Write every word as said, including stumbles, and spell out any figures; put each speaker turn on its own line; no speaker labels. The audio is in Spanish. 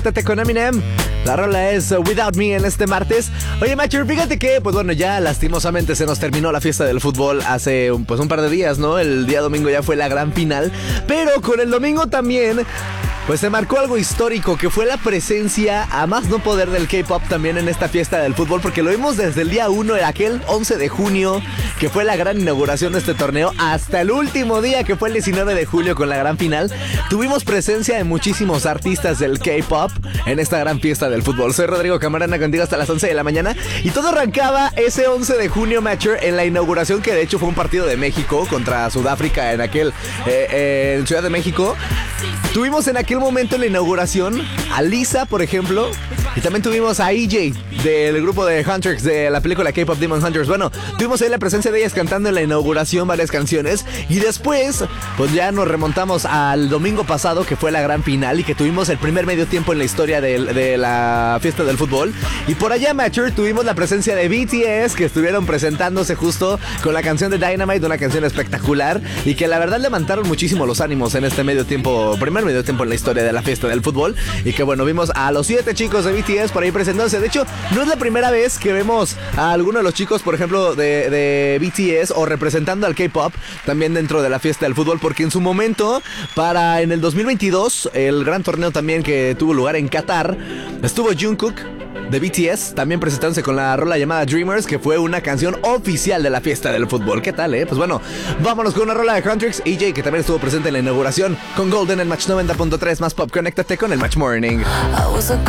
Con Eminem. La rola es uh, Without Me en este martes. Oye, Macher, fíjate que, pues bueno, ya lastimosamente se nos terminó la fiesta del fútbol hace un, pues un par de días, ¿no? El día domingo ya fue la gran final. Pero con el domingo también, pues se marcó algo histórico, que fue la presencia a más no poder del K-pop también en esta fiesta del fútbol, porque lo vimos desde el día uno, aquel once de junio, que fue la gran inauguración de este torneo, hasta el último día, que fue el diecinueve de julio con la gran final. Tuvimos presencia de muchísimos artistas del K-pop en esta gran fiesta del fútbol. Soy Rodrigo Camarena, contigo hasta las once de la mañana, y todo arrancaba ese once de junio, Matcher, en la inauguración, que de hecho fue un partido de México contra Sudáfrica en aquel, eh, eh, en Ciudad de México. Tuvimos en aquel momento en la inauguración a Lisa, por ejemplo, y también tuvimos a E J del grupo de Hunters, de la película K-pop Demon Hunters. Bueno, tuvimos ahí la presencia de ellas cantando en la inauguración varias canciones, y después pues ya nos remontamos al domingo pasado, que fue la gran final y que tuvimos el primer medio tiempo en la historia de, de la fiesta del fútbol. Y por allá, Matcher, tuvimos la presencia de B T S, que estuvieron presentándose justo con la canción de Dynamite, una canción espectacular y que la verdad levantaron muchísimo los ánimos en este medio tiempo, primer medio tiempo en la historia de la fiesta del fútbol. Y que bueno, vimos a los siete chicos de B T S por ahí presentándose. De hecho, no es la primera vez que vemos a alguno de los chicos, por ejemplo, de, de B T S o representando al K-pop también dentro de la fiesta del fútbol, porque en su momento, para en el dos mil veintidós, el gran torneo también que tuvo lugar en Qatar, estuvo Jungkook de B T S también presentándose con la rola llamada Dreamers, que fue una canción oficial de la fiesta del fútbol. ¿Qué tal, eh? Pues bueno, vámonos con una rola de Huntrix, E J, que también estuvo presente en la inauguración, con Golden en Match noventa punto tres más pop. Conéctate con el Match Morning.
I was a